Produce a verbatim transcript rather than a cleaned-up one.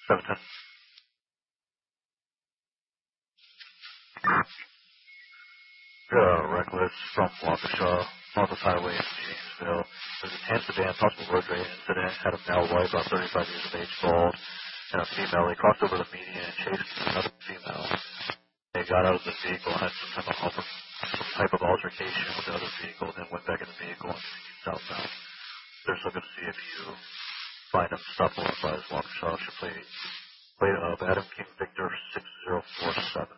seven ten. Uh, reckless from Waukesha, Northwest Highway in Janesville. There's a tan sedan, possible road rage incident. Had a male white, about thirty-five years of age, bald, and a female. He crossed over the median and chased another female. They got out of the vehicle and had some type of, alter, some type of altercation with the other vehicle, then went back in the vehicle and continued southbound. They're still going to see if you find him, stop one five Waukesha. Should play, play of Adam King Victor six zero four seven.